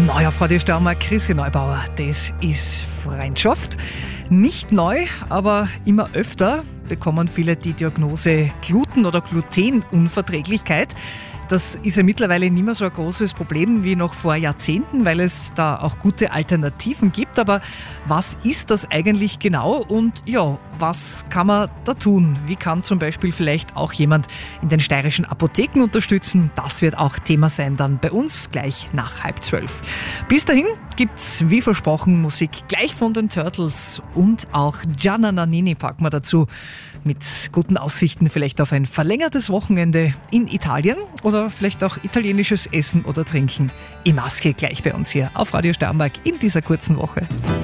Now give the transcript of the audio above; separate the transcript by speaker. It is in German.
Speaker 1: Neuer vor dir Steiermark, Chrissy Neubauer. Das ist Freundschaft. Nicht neu, aber immer öfter bekommen viele die Diagnose Gluten- oder Glutenunverträglichkeit. Das ist ja mittlerweile nicht mehr so ein großes Problem wie noch vor Jahrzehnten, weil es da auch gute Alternativen gibt. Aber was ist das eigentlich genau und ja, was kann man da tun? Wie kann zum Beispiel vielleicht auch jemand in den steirischen Apotheken unterstützen? Das wird auch Thema sein dann bei uns gleich nach 11:30. Bis dahin gibt's wie versprochen Musik gleich von den Turtles und auch Gianna Nannini packen wir dazu. Mit guten Aussichten vielleicht auf ein verlängertes Wochenende in Italien oder vielleicht auch italienisches Essen oder Trinken. Imasche gleich bei uns hier auf Radio Steiermark in dieser kurzen Woche.